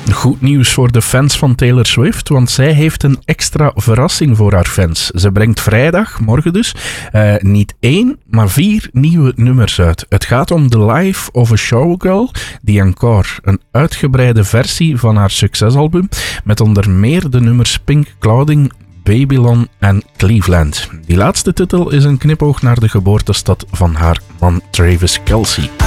Goed nieuws voor de fans van Taylor Swift, want zij heeft een extra verrassing voor haar fans. Ze brengt vrijdag, morgen dus, niet 1, maar 4 nieuwe nummers uit. Het gaat om The Life of a Showgirl, The Encore, een uitgebreide versie van haar succesalbum, met onder meer de nummers Pink Clouding, Babylon en Cleveland. Die laatste titel is een knipoog naar de geboortestad van haar man Travis Kelce.